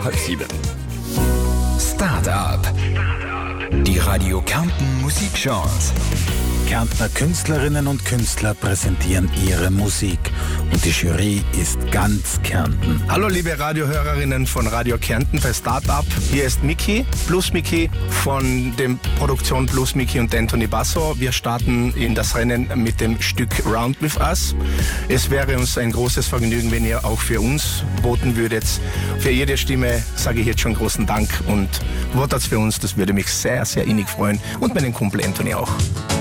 6:30. Start-up. Die Radio Kärnten Musikchance. Kärntner Künstlerinnen und Künstler präsentieren ihre Musik und die Jury ist ganz Kärnten. Hallo liebe Radiohörerinnen von Radio Kärnten bei Startup. Hier ist Miki, Blues Miki von der Produktion Blues Miki und Anthony Basso. Wir starten in das Rennen mit dem Stück Round With Us. Es wäre uns ein großes Vergnügen, wenn ihr auch für uns voten würdet. Für jede Stimme sage ich jetzt schon großen Dank und votet für uns. Das würde mich sehr, sehr innig freuen und meinen Kumpel Anthony auch.